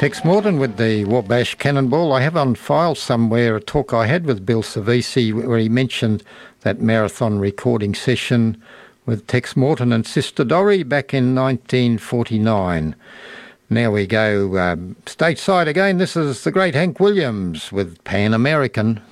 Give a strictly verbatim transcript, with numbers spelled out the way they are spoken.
Tex Morton with the Wabash Cannonball. I have on file somewhere a talk I had with Bill Savisi where he mentioned that marathon recording session with Tex Morton and Sister Dorrie back in nineteen forty-nine. Now we go um, stateside again. This is the great Hank Williams with Pan American.